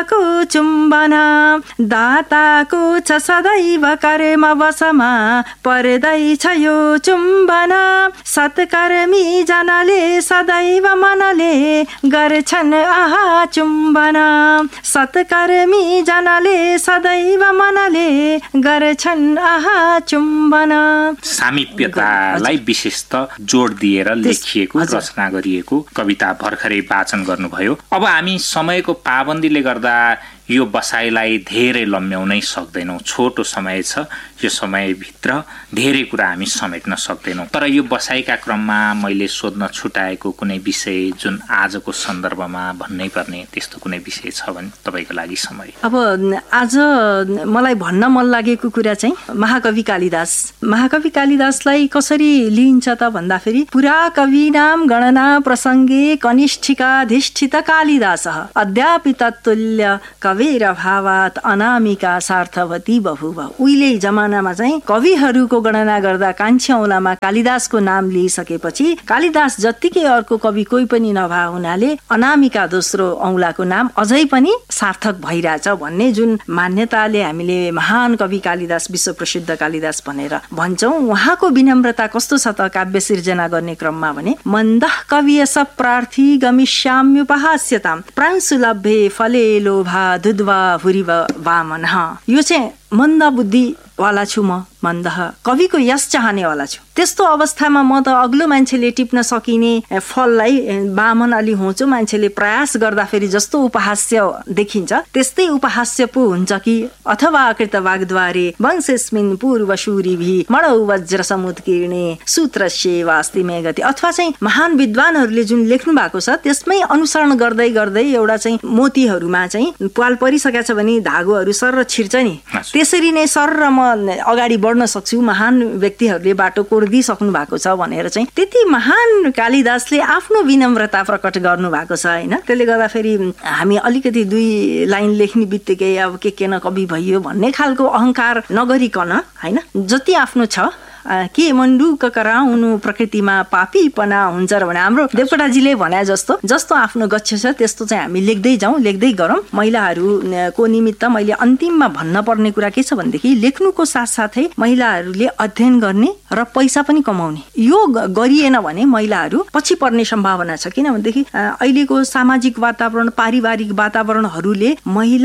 को चुम्बन दाताको छ सदैव कर्म वशमा पर्दैछ यो चुम्बन सत्कर्मी जनले सदैव मनले गर्छन् आहा चुम्बन सत्कर्मी जनले सदैव मनले गर्छन् आहा चुम्बन। सामिप्यतालाई विशेष त जोड दिएर लेखिएको रचना गरिएको कविता भर्खरै वाचन गर्नुभयो। अब हामी समयको पाबन्दीले गर्दा यो बसाइलाई धेरै लम्ब्याउनै सक्दैनौँ। छोटो समय छ, यो समयभित्र धेरै कुरा हामी समेट्न सक्दैनौँ। तर यो बसाइका क्रममा मैले सोध्न छुटाएको कुनै विषय जुन आजको सन्दर्भमा भन्नै पर्ने त्यस्तो कुनै विषय छ भने तपाईँको लागि समय। अब आज मलाई भन्न मन लागेको कुरा चाहिँ महाकवि कालिदास। महाकवि कालिदासलाई कसरी लिइन्छ त भन्दाखेरि पुरा कवीनाम गणना प्रसङ्गे कनिष्ठिकाधिष्ठित कालिदासः अद्यापि तत्तुल्य कवेर भावात अनामिका सार्थवती बभुव। उहिले जमानामा चाहिँ कविहरूको गणना गर्दा कान्छी औँलामा कालिदासको नाम लिइसकेपछि कालिदास जत्तिकै अर्को कवि कोही पनि नभए हुनाले अनामिका दोस्रो औँलाको नाम अझै पनि सार्थक भइरहेछ भन्ने जुन मान्यताले हामीले महान कवि कालिदास विश्व प्रसिद्ध कालिदास भनेर भन्छौँ। उहाँको विनम्रता कस्तो छ त काव्य सिर्जना गर्ने क्रममा भने मन्दः कवियस प्रार्थी गमिष्याम्युपहास्यताम प्रांशुलभ्ये फले लोभा दुद्वा भुरिव वामन। यो चाहिँ मन्द बुद्धि वाला छु म, मन्द कविको यश चाहनेवाला छु। त्यस्तो अवस्थामा म त अग्लो मान्छेले टिप्न सकिने फललाई बामन अलि होचो मान्छेले प्रयास गर्दाखेरि जस्तो उपहास्य देखिन्छ त्यस्तै उपहास्य पो हुन्छ कि अथवा कृत वाग्द्वारे वंशेस्मिन् पूर्व शूरिभि मणौ वज्र समुत्कीर्णे सूत्रस्य वास्ति मे गति। अथवा चाहिँ महान विद्वानहरूले जुन लेख्नु भएको छ त्यसमै अनुसरण गर्दै गर्दै एउटा चाहिँ मोतीहरूमा चाहिँ पाल परिसकेको छ भने धागोहरू सर छिर्छ नि, त्यसरी नै सर र म अगाडि बढ्न सक्छु। महान व्यक्तिहरूले बाटो कोर्दिसक्नु भएको छ भनेर चाहिँ त्यति महान कालिदासले आफ्नो विनम्रता प्रकट गर्नु भएको छ होइन। त्यसले गर्दाखेरि हामी अलिकति दुई लाइन लेख्ने बित्तिकै अब के न कवि भइयो भन्ने खालको अहङ्कार नगरिकन होइन, जति आफ्नो छ के मण्डुक कराउनु प्रकृतिमा पापीपना हुन्छ र भने हाम्रो देवकोटाजीले भने जस्तो जस्तो आफ्नो गच्छ छ त्यस्तो चाहिँ हामी लेख्दै जाउँ, लेख्दै गरौँ। महिलाहरूको निमित्त मैले अन्तिममा भन्न पर्ने कुरा के छ भनेदेखि लेख्नुको साथसाथै महिलाहरूले अध्ययन गर्ने र पैसा पनि कमाउने यो गरिएन भने महिलाहरू पछि पर्ने सम्भावना छ। किनभनेदेखि अहिलेको सामाजिक वातावरण पारिवारिक वातावरणहरूले महिला